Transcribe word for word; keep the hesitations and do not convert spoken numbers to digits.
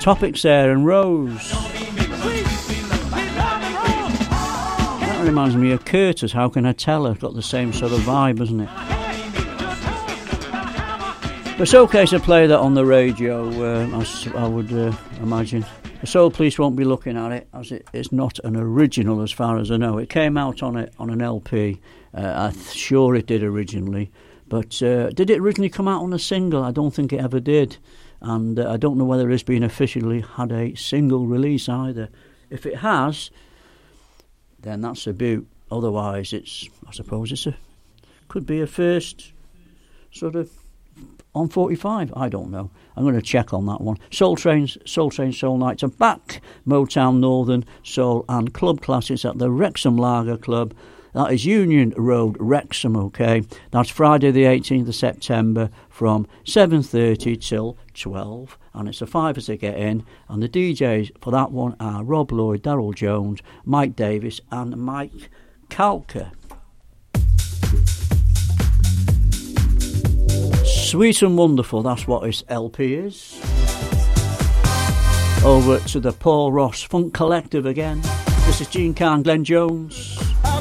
Topics there and Rose. That reminds me of Curtis. How can I tell her? Got the same sort of vibe, hasn't it? But it's okay to play that on the radio, uh, as I would uh, imagine. The Soul Police won't be looking at it, as it, it's not an original as far as I know. It came out on a, on an L P. Uh, I'm sure it did originally. But uh, did it originally come out on a single? I don't think it ever did. And uh, I don't know whether it's been officially had a single release either. If it has, then that's a beaut. Otherwise, it's, I suppose it's a, could be a first sort of on forty-five. I don't know. I'm going to check on that one. Soul Trains, Soul Train Soul Nights are back. Motown Northern Soul and Club Classics at the Wrexham Lager Club. That is Union Road, Wrexham, okay? That's Friday the eighteenth of September from seven thirty till twelve. And it's a fiver to get in. And the D Js for that one are Rob Lloyd, Daryl Jones, Mike Davis and Mike Calker. Sweet and Wonderful, that's what this L P is. Over to the Paul Ross Funk Collective again. This is Gene Carn, Glenn Jones.